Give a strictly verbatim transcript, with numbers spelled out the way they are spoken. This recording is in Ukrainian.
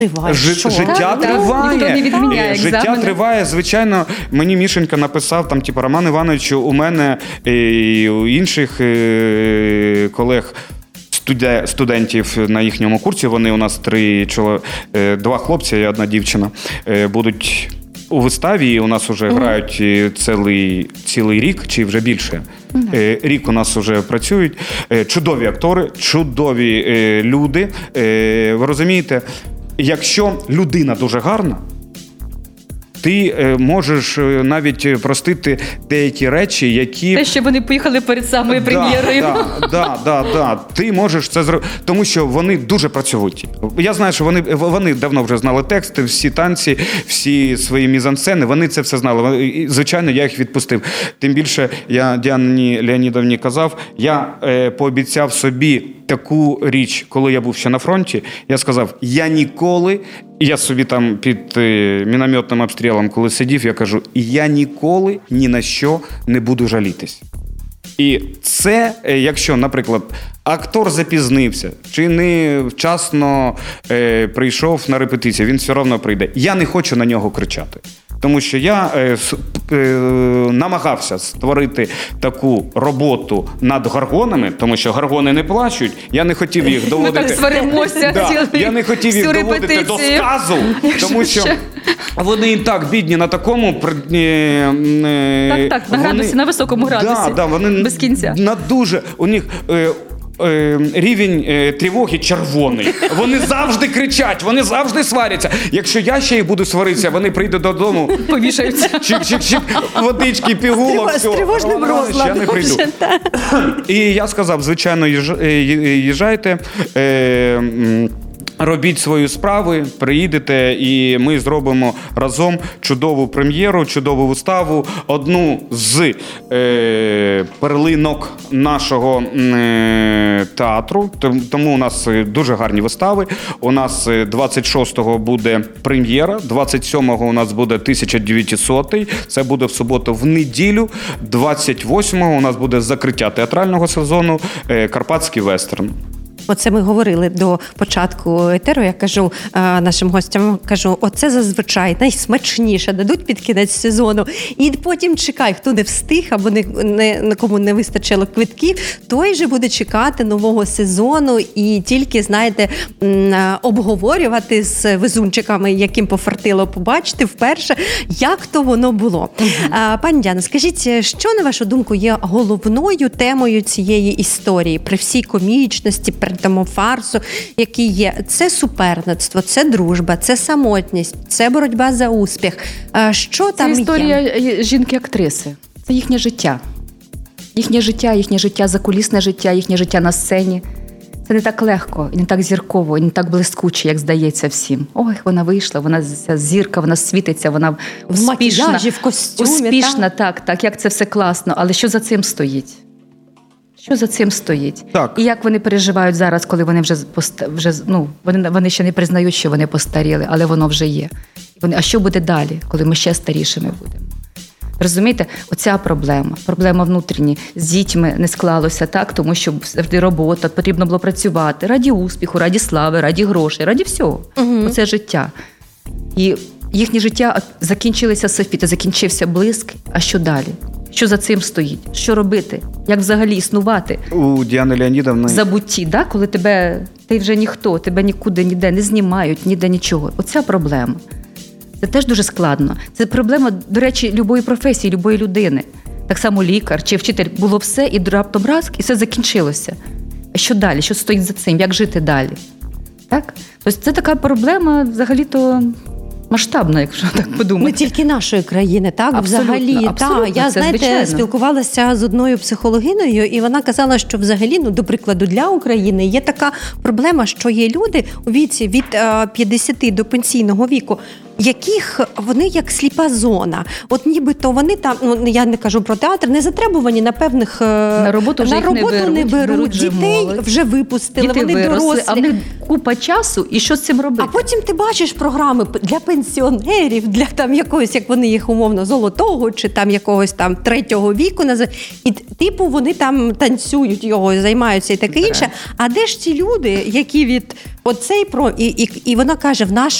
Триває. Ж, життя так, триває. ніхто не відміняє Життя екзамени. триває. Звичайно, мені Мішенька написав, там, типу, Роман Іванович, у мене і у інших е, колег, студе- студентів на їхньому курсі, вони у нас три, чоло- е, два хлопці і одна дівчина, е, будуть у виставі, і у нас вже mm-hmm. грають е, цілий, цілий рік, чи вже більше. Mm-hmm. Е, Рік у нас вже працюють. Е, Чудові актори, чудові е, люди. Е, Ви розумієте, якщо людина дуже гарна, ти е, можеш е, навіть простити деякі речі, які... Те, що вони поїхали перед самою прем'єрою. Так, да, да, да. Ти можеш це зробити, тому що вони дуже працьовиті. Я знаю, що вони, вони давно вже знали тексти, всі танці, всі свої мізансцени, вони це все знали. І, звичайно, я їх відпустив. Тим більше, я Діані Леонідовні казав, я е, пообіцяв собі таку річ, коли я був ще на фронті, я сказав, я ніколи, я собі там під е, мінометним обстрілом, коли сидів, я кажу, я ніколи ні на що не буду жалітись. І це, е, якщо, наприклад, актор запізнився, чи не вчасно е, прийшов на репетицію, він все одно прийде. Я не хочу на нього кричати. Тому що я е, е, намагався створити таку роботу над горгонами, тому що горгони не плачуть. Я не хотів їх доводити. Ми так сваримося да, цілий, я не хотів їх доводити репетицію. до сказу, тому що вони і так бідні на такому... Е, е, так, так, на градусі, на високому градусі. Да, да, вони без кінця. На дуже, у них... Е, рівень е, тривоги червоний. Вони завжди кричать, вони завжди сваряться. Якщо я ще їх буду сваритися, вони прийдуть додому, повішаються. Чик-чик-чик, водички, пігулок, все. З тривожним розладом. Я не прийду. І я сказав, звичайно, їжджайте, е, робіть свої справи, приїдете, і ми зробимо разом чудову прем'єру, чудову виставу, одну з е, перлинок нашого е, театру. Тому у нас дуже гарні вистави. У нас двадцять шостого буде прем'єра, двадцять сьомого у нас буде тисяча дев'ятсотий, це буде в суботу в неділю, двадцять восьмого у нас буде закриття театрального сезону е, «Карпатський вестерн». Оце ми говорили до початку етеру, я кажу а, нашим гостям, кажу, оце зазвичай найсмачніше дадуть під кінець сезону, і потім чекай, хто не встиг, або не, не, на кому не вистачило квитків, той же буде чекати нового сезону і тільки, знаєте, обговорювати з везунчиками, яким пофартило побачити вперше, як то воно було. Угу. А, пані Діано, скажіть, що, на вашу думку, є головною темою цієї історії при всій комічності, при тому фарсу, який є? Це суперництво, це дружба, це самотність, це боротьба за успіх. Що це там історія є? жінки-актриси. Це їхнє життя. Їхнє життя, їхнє життя, закулісне життя, їхнє життя на сцені. Це не так легко, і не так зірково, і не так блискуче, як здається всім. Ой, вона вийшла, вона зірка, вона світиться, вона в успішна. макіяжі, в костюмі. Успішна, так? так, так, як це все класно. Але що за цим стоїть? Що за цим стоїть? Так. І як вони переживають зараз, коли вони вже, поста... вже ну, вони, вони ще не признають, що вони постаріли, але воно вже є. Вони, а що буде далі, коли ми ще старішими будемо? Розумієте, оця проблема, проблема внутрішня. З дітьми не склалося так, тому що завжди робота, потрібно було працювати раді успіху, раді слави, раді грошей, раді всього. Угу. Оце життя. І їхнє життя закінчилося софіти, закінчився блиск, а що далі? Що за цим стоїть? Що робити? Як взагалі існувати? У Діани Леонідовни... В забутті, да? Коли тебе, ти вже ніхто, тебе нікуди, ніде не знімають, ніде нічого. Оця проблема. Це теж дуже складно. Це проблема, до речі, любої професії, любої людини. Так само лікар чи вчитель. Було все, і раптом раз, і все закінчилося. А що далі? Що стоїть за цим? Як жити далі? Так? Тобто це така проблема, взагалі-то, масштабна, якщо так подумати. Не тільки нашої країни, так? Абсолютно, взагалі. абсолютно, так. Я, це знаєте, звичайно. спілкувалася з одною психологиною, і вона казала, що взагалі, ну, до прикладу, для України є така проблема, що є люди у віці від п'ятдесят до пенсійного віку, яких вони як сліпа зона. От нібито вони там, ну я не кажу про театр, не затребувані на певних на роботу, вже на їх роботу не беруть, не беруть, беруть вже дітей молодь. вже випустили, Діти вони виросли, дорослі. а в них купа часу, і що з цим робити? А потім ти бачиш програми для пенсіонерів, для там якогось, як вони їх умовно, золотого, чи там якогось там третього віку називають. І типу вони там танцюють його, займаються і таке інше. А де ж ці люди, які від оцей про і, і, і вона каже, в наш